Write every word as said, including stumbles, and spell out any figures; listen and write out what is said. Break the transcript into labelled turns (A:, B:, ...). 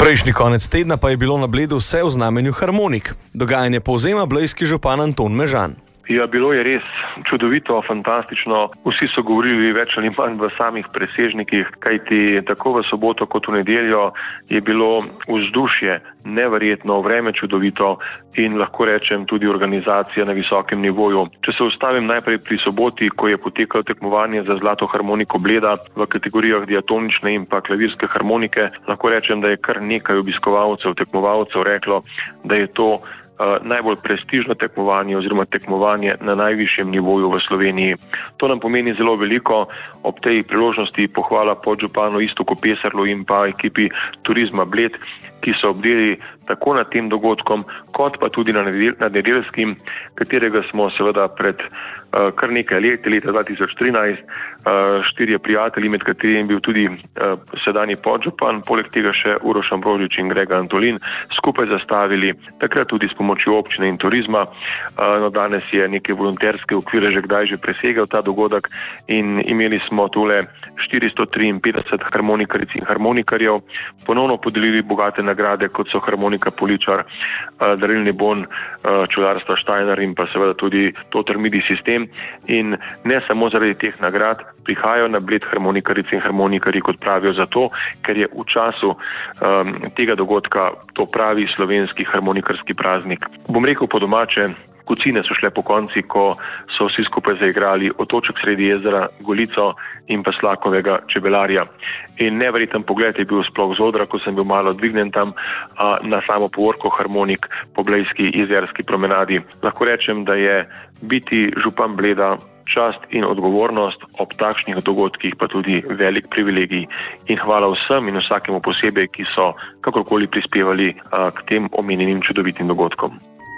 A: Prejšnji konec tedna pa je bilo na Bledu vse v znamenju harmonik. Dogajanje povzema blejski župan Anton Mežan.
B: Ja, bilo je res čudovito, fantastično. Vsi so govorili več ali manj v samih presežnikih, kajti tako v soboto kot v nedeljo je bilo vzdušje neverjetno, vreme čudovito in lahko rečem tudi organizacija na visokem nivoju. Če se ustavim najprej pri soboti, ko je potekalo tekmovanje za zlato harmoniko Bleda v kategorijah diatonične in pa klavirske harmonike, lahko rečem, da je kar nekaj obiskovalcev, tekmovalcev reklo, da je to najbolj prestižno tekmovanje oziroma tekmovanje na najvišjem nivoju v Sloveniji. To nam pomeni zelo veliko. Ob tej priložnosti pohvala podžupanu Iztoku Pesarlu in pa ekipi Turizma Bled, ki so obdeli tako nad tem dogodkom, kot pa tudi na nedeljskim, katerega smo seveda pred uh, kar nekaj let, leta dva tisoč trinajst, uh, štirje prijatelji, med katerimi bil tudi uh, sedanji podžupan, poleg tega še Uroš Ambrožič in Grega Antolin, skupaj zastavili, takrat tudi s pomočjo občine in turizma. Uh, no, danes je neke volonterske okvire že kdaj že presegel ta dogodek in imeli smo tole štiristo triinpetdeset harmonikaric in harmonikarjev, ponovno podelili bogate nagrade, kot so harmonika Poličar, darilni bon čudarstva Štajner in pa seveda tudi Toter Midi sistem. In ne samo zaradi teh nagrad prihajajo na Bled harmonikarice in harmonikarji, kot pravijo, zato, ker je v času um, tega dogodka to pravi slovenski harmonikarski praznik. Bom rekel po domače, kocine so šle po konci, ko so vsi skupaj zaigrali Otoček sredi jezera, Golico in pa Slakovega čebelarja. In neverjeten pogled je bil sploh z odra, ko sem bil malo dvignen tam a, na samo povorko harmonik po blejski jezerski promenadi. Lahko rečem, da je biti župan Bleda čast in odgovornost, ob takšnih dogodkih pa tudi velik privilegij. In hvala vsem in vsakemu posebej, ki so kakorkoli prispevali a, k tem omenjenim čudovitim dogodkom.